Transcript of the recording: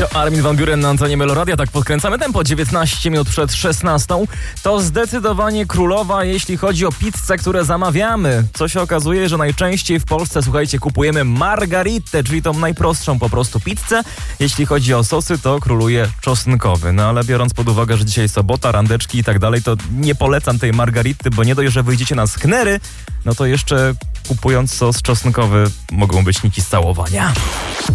To Armin van Buuren na antenie Meloradia. Tak podkręcamy tempo. 19 minut przed 16. To zdecydowanie królowa, jeśli chodzi o pizzę, które zamawiamy. Co się okazuje, że najczęściej w Polsce, słuchajcie, kupujemy margaritę, czyli tą najprostszą po prostu pizzę. Jeśli chodzi o sosy, to króluje czosnkowy. No ale biorąc pod uwagę, że dzisiaj sobota, randeczki i tak dalej, to nie polecam tej margarity, bo nie dość, że wyjdziecie na sknery, no to jeszcze kupując sos czosnkowy mogą być niki z całowania.